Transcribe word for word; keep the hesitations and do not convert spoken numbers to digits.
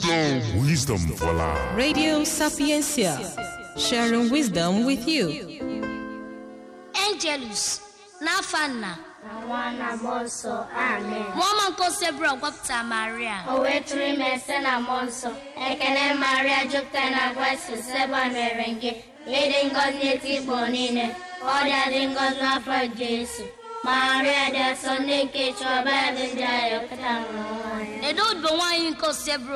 Wisdom. Wisdom for life. Radio Sapiencia, sharing wisdom with you. Angelus, Nafanna. Mwana monso, amen. Mama nkosebro gwapta Maria. O weturi mesena monso. Ekene Maria juptena gwesi seba merenge. Lady ngozi eti bonine. Odia di ngozi afro Jesu. Maria de sonde ke choba de jayo kata mwana. Edo be wan nkosebro